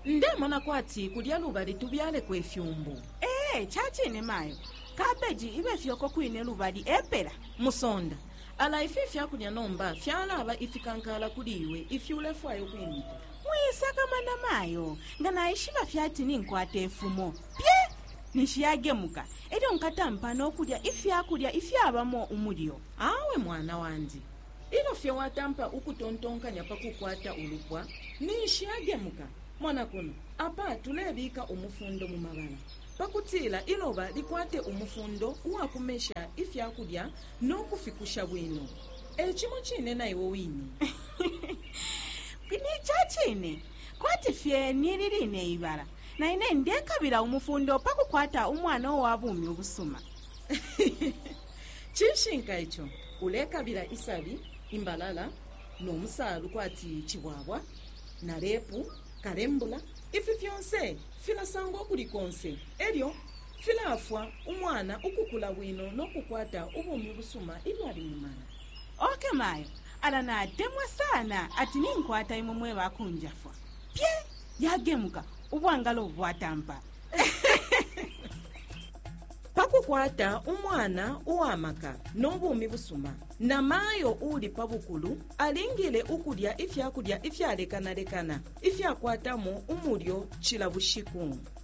ndemona kwati kulya lubali tubyale kwefyumbu. Chachine mayo kabeji ibe fyoko kwine lubali epera musonda ala ifi fyakulya nomba fyalaba ifikankala kuliwe ifyulefwayo kwimita mwisaka mana mayo ngana ishiba fyati ninkwata efumo pye nishiyagemuka edo nkatampa n'okulya ifyakulya ifyabamo umulyo. awe mwana wandi ilo fye watampa ukutontonkanya pakukwata ulupwa nishiyagemuka mwana kuno apa tulebika umufundo mu mabala pakutila iloba likwate umufundo uwakumesha ifyakulya n'okufikusha bwino echimo chine naiwo wini. Ni chachine kwati fye nililine ibala na ine ndekabira umufundo pakukwata umwana owabumi obusuma. Chishinka icho ulekabira isabi imbalala n'omusalu kwati chibwabwa na lepu kalembula ifi fyonse filasango kulikonse elyo filafwa umwana ukukula bwino n'okukwata ubumi busuma ilwali mumana. Okay mayo ala natemwa sana ati ninkwata imumwe bakunjafwa pye yagemuka ubwangalo bwatampa. pakukwata umwana uwamaka n'obumi busuma na mayo uli pabukulu alingile ukulya ifyakulya ifyalekanalekana ifyakwatamo umulyo chila bushiku.